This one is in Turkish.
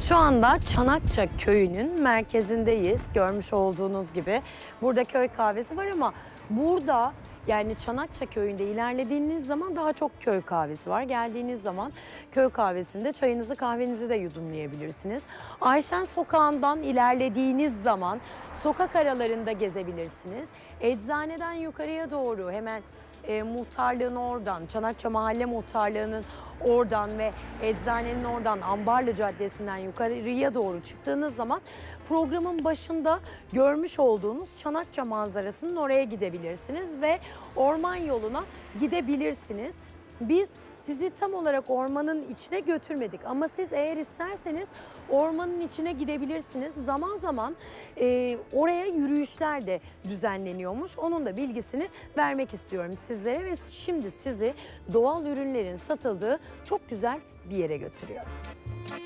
Şu anda Çanakça Köyü'nün merkezindeyiz. Görmüş olduğunuz gibi burada köy kahvesi var ama burada yani Çanakça Köyü'nde ilerlediğiniz zaman daha çok köy kahvesi var. Geldiğiniz zaman köy kahvesinde çayınızı kahvenizi de yudumlayabilirsiniz. Ayşen Sokağı'ndan ilerlediğiniz zaman sokak aralarında gezebilirsiniz. Eczaneden yukarıya doğru hemen muhtarlığın oradan, Çanakça Mahalle Muhtarlığı'nın oradan ve eczanenin oradan Ambarlı Caddesi'nden yukarıya doğru çıktığınız zaman programın başında görmüş olduğunuz Çanakça manzarasının oraya gidebilirsiniz ve orman yoluna gidebilirsiniz. Biz sizi tam olarak ormanın içine götürmedik ama siz eğer isterseniz ormanın içine gidebilirsiniz. Zaman zaman oraya yürüyüşler de düzenleniyormuş. Onun da bilgisini vermek istiyorum sizlere ve şimdi sizi doğal ürünlerin satıldığı çok güzel bir yere götürüyorum.